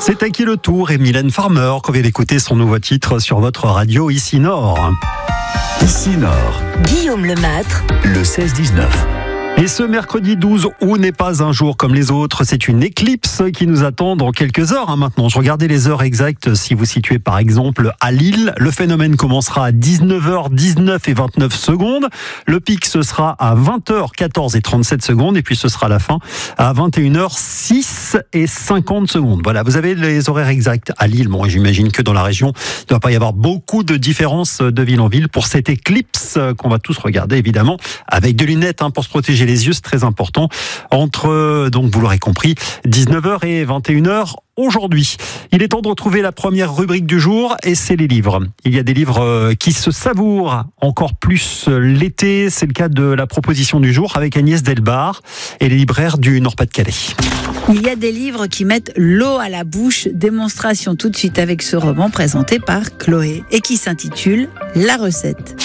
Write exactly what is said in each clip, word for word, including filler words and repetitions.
C'est à qui le tour et Mylène Farmer qu'on vient d'écouter son nouveau titre sur votre radio Ici Nord. Ici Nord. Guillaume Lemâtre. Le seize dix-neuf. Et ce mercredi douze août n'est pas un jour comme les autres, c'est une éclipse qui nous attend dans quelques heures hein, maintenant. Je regardais les heures exactes, si vous situez par exemple à Lille, le phénomène commencera à dix-neuf heures dix-neuf et vingt-neuf secondes, le pic ce sera à vingt heures quatorze et trente-sept secondes et puis ce sera la fin à vingt et une heures six et cinquante secondes. Voilà, vous avez les horaires exacts à Lille. Bon, j'imagine que dans la région, il ne doit pas y avoir beaucoup de différences de ville en ville pour cette éclipse qu'on va tous regarder évidemment avec des lunettes hein, pour se protéger les yeux, c'est très important. Entre, donc vous l'aurez compris, dix-neuf heures et vingt et une heures aujourd'hui. Il est temps de retrouver la première rubrique du jour et c'est les livres. Il y a des livres qui se savourent encore plus l'été. C'est le cas de la proposition du jour avec Agnès Delbar et les libraires du Nord-Pas-de-Calais. Il y a des livres qui mettent l'eau à la bouche. Démonstration tout de suite avec ce roman présenté par Chloé et qui s'intitule La recette.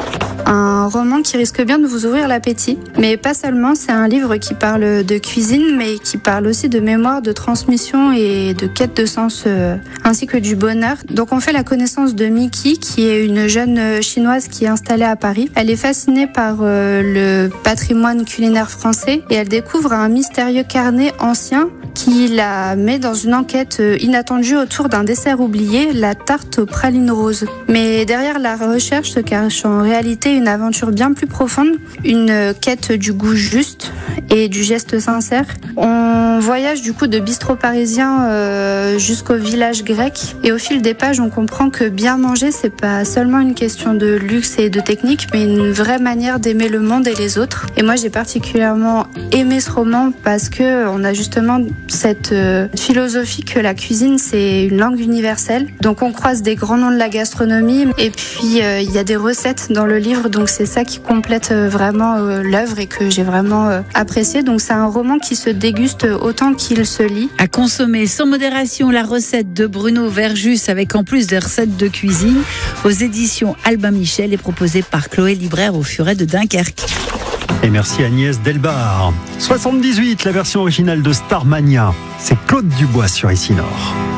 Un roman qui risque bien de vous ouvrir l'appétit, mais pas seulement, c'est un livre qui parle de cuisine, mais qui parle aussi de mémoire, de transmission et de quête de sens, euh, ainsi que du bonheur. Donc on fait la connaissance de Miki, qui est une jeune chinoise qui est installée à Paris. Elle est fascinée par euh, le patrimoine culinaire français et elle découvre un mystérieux carnet ancien qui la met dans une enquête inattendue autour d'un dessert oublié, la tarte aux pralines roses. Mais derrière la recherche se cache en réalité une aventure bien plus profonde, une quête du goût juste et du geste sincère. On voyage du coup de bistrot parisien euh, jusqu'au village grec et au fil des pages on comprend que bien manger c'est pas seulement une question de luxe et de technique mais une vraie manière d'aimer le monde et les autres. Et moi j'ai particulièrement aimé ce roman parce que on a justement cette euh, philosophie que la cuisine c'est une langue universelle. Donc on croise des grands noms de la gastronomie et puis euh, il y a des recettes dans le livre donc c'est ça qui complète euh, vraiment euh, l'œuvre et que j'ai vraiment euh, apprécié. Donc c'est un roman qui se déguste autant qu'il se lit. À consommer sans modération, la recette de Bruno Verjus avec en plus des recettes de cuisine aux éditions Albin Michel est proposée par Chloé, libraire au Furet de Dunkerque. Et merci Agnès Delbar. soixante-dix-huit, la version originale de Starmania. C'est Claude Dubois sur Ici Nord.